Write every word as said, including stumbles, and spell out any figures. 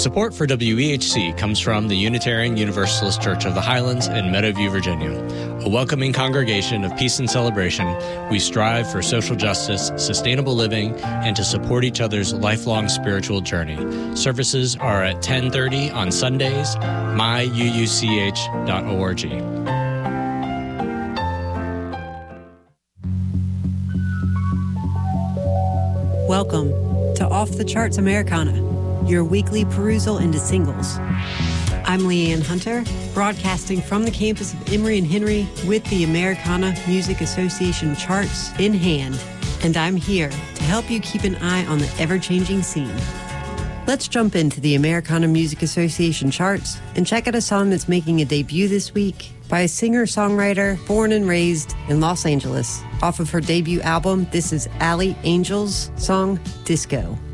Support for W E H C comes from the Unitarian Universalist Church of the Highlands in Meadowview, Virginia. A welcoming congregation of peace and celebration, we strive for social justice, sustainable living, and to support each other's lifelong spiritual journey. Services are at ten thirty on Sundays, my u u c h dot org. Welcome to Off the Charts Americana, your weekly perusal into singles. I'm Leanne Hunter, broadcasting from the campus of Emory and Henry with the Americana Music Association charts in hand, and I'm here to help you keep an eye on the ever-changing scene. Let's jump into the Americana Music Association charts and check out a song that's making a debut this week by a singer-songwriter born and raised in Los Angeles. Off of her debut album, this is Allie Angel's song, Disco.